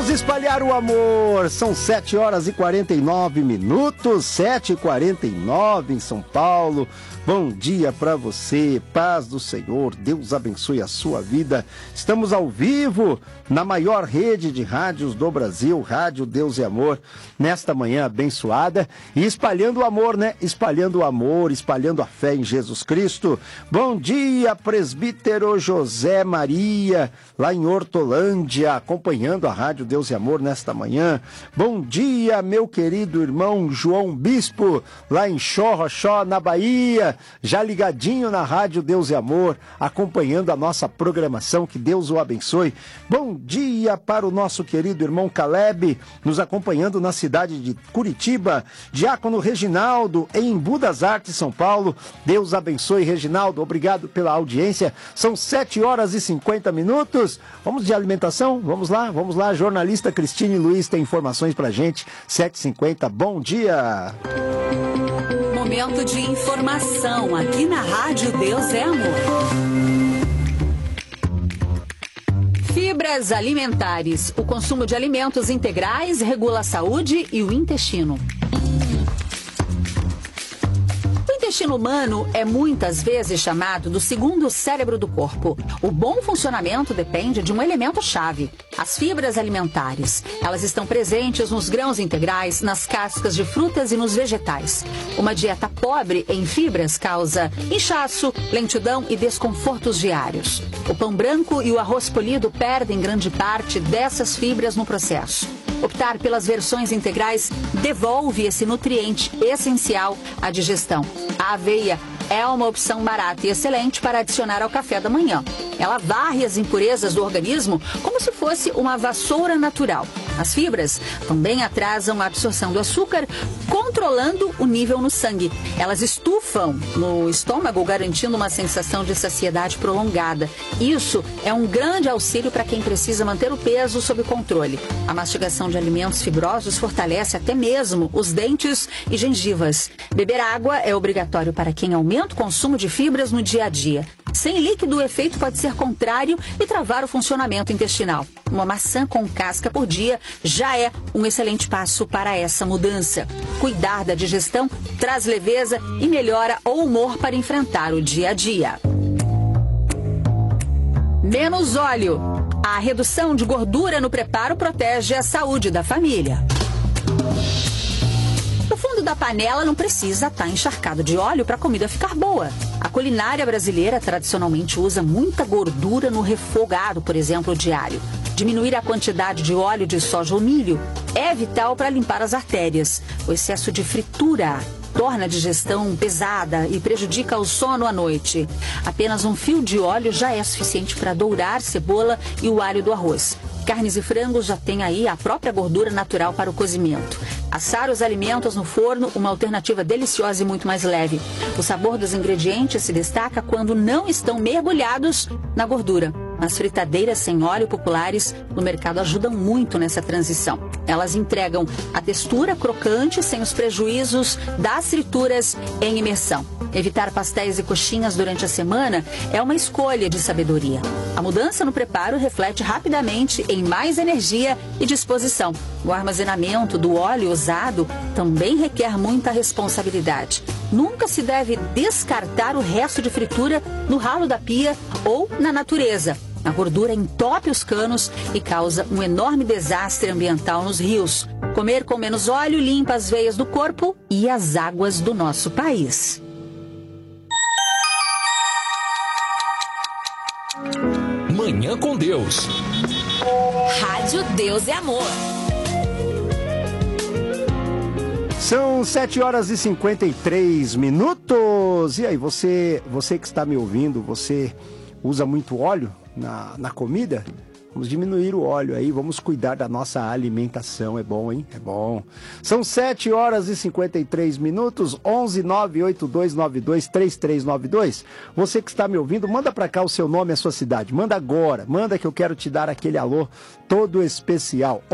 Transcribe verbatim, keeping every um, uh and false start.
Vamos espalhar o amor. São sete horas e quarenta e nove minutos, sete e quarenta e nove em São Paulo. Bom dia para você, paz do Senhor, Deus abençoe a sua vida. Estamos ao vivo na maior rede de rádios do Brasil, Rádio Deus e Amor, nesta manhã abençoada e espalhando o amor, né? Espalhando o amor, espalhando a fé em Jesus Cristo. Bom dia, presbítero José Maria, lá em Hortolândia, acompanhando a Rádio Deus e Amor nesta manhã. Bom dia, meu querido irmão João Bispo, lá em Xorroxó, na Bahia, já ligadinho na Rádio Deus e Amor, acompanhando a nossa programação, que Deus o abençoe. Bom dia para o nosso querido irmão Caleb, nos acompanhando na cidade de Curitiba, Diácono Reginaldo, em Embu das Artes, São Paulo. Deus abençoe, Reginaldo, obrigado pela audiência. São sete horas e cinquenta minutos, vamos de alimentação? Vamos lá, vamos lá, jornalista Cristine Luiz tem informações pra gente, sete e cinquenta, bom dia! Momento de informação aqui na Rádio Deus é Amor. Fibras alimentares. O consumo de alimentos integrais regula a saúde e o intestino. O intestino humano é muitas vezes chamado do segundo cérebro do corpo. O bom funcionamento depende de um elemento-chave, as fibras alimentares. Elas estão presentes nos grãos integrais, nas cascas de frutas e nos vegetais. Uma dieta pobre em fibras causa inchaço, lentidão e desconfortos diários. O pão branco e o arroz polido perdem grande parte dessas fibras no processo. Optar pelas versões integrais devolve esse nutriente essencial à digestão. A aveia é uma opção barata e excelente para adicionar ao café da manhã. Ela varre as impurezas do organismo como se fosse uma vassoura natural. As fibras também atrasam a absorção do açúcar, controlando o nível no sangue. Elas estufam no estômago, garantindo uma sensação de saciedade prolongada. Isso é um grande auxílio para quem precisa manter o peso sob controle. A mastigação de alimentos fibrosos fortalece até mesmo os dentes e gengivas. Beber água é obrigatório para quem aumenta o consumo de fibras no dia a dia. Sem líquido, o efeito pode ser contrário e travar o funcionamento intestinal. Uma maçã com casca por dia já é um excelente passo para essa mudança. Cuidar da digestão traz leveza e melhora o humor para enfrentar o dia a dia. Menos óleo. A redução de gordura no preparo protege a saúde da família. O fundo da panela não precisa estar encharcado de óleo para a comida ficar boa. A culinária brasileira tradicionalmente usa muita gordura no refogado, por exemplo, diário. Diminuir a quantidade de óleo de soja ou milho é vital para limpar as artérias. O excesso de fritura torna a digestão pesada e prejudica o sono à noite. Apenas um fio de óleo já é suficiente para dourar cebola e o alho do arroz. Carnes e frangos já têm aí a própria gordura natural para o cozimento. Assar os alimentos no forno, uma alternativa deliciosa e muito mais leve. O sabor dos ingredientes se destaca quando não estão mergulhados na gordura. As fritadeiras sem óleo populares no mercado ajudam muito nessa transição. Elas entregam a textura crocante sem os prejuízos das frituras em imersão. Evitar pastéis e coxinhas durante a semana é uma escolha de sabedoria. A mudança no preparo reflete rapidamente em mais energia e disposição. O armazenamento do óleo usado também requer muita responsabilidade. Nunca se deve descartar o resto de fritura no ralo da pia ou na natureza. A gordura entope os canos e causa um enorme desastre ambiental nos rios. Comer com menos óleo limpa as veias do corpo e as águas do nosso país. Manhã com Deus. Rádio Deus é Amor. São sete horas e cinquenta e três minutos. E aí, você, você que está me ouvindo, você usa muito óleo na, na comida? Vamos diminuir o óleo aí, vamos cuidar da nossa alimentação, é bom, hein? É bom. São sete horas e cinquenta e três minutos, onze nove oito dois nove dois três três nove dois. Você que está me ouvindo, manda para cá o seu nome e a sua cidade. Manda agora, manda que eu quero te dar aquele alô todo especial.